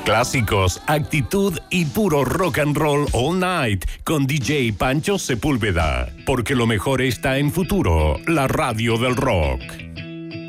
Clásicos, actitud y puro rock and roll all night con DJ Pancho Sepúlveda. Porque lo mejor está en Futuro, la radio del rock.